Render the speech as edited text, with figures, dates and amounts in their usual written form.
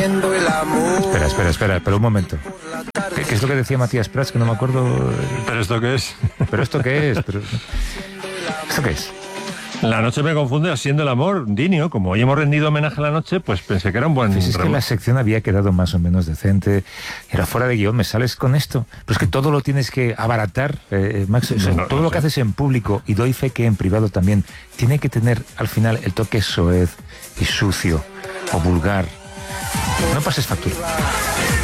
haciendo el amor. Espera, un momento. ¿Qué es lo que decía Matías Prats? Que no me acuerdo. ¿Pero esto qué es? ¿Pero esto qué es? ¿Esto qué es? La noche me confunde haciendo el amor, Dinio. Como hoy hemos rendido homenaje a la noche, pues pensé que era un buen... Es que la sección había quedado más o menos decente. Era fuera de guión, ¿me sales con esto? Pero es que todo lo tienes que abaratar, Max. Todo lo que haces en público, y doy fe que en privado también, tiene que tener al final el toque soez y sucio o vulgar. No pases factura.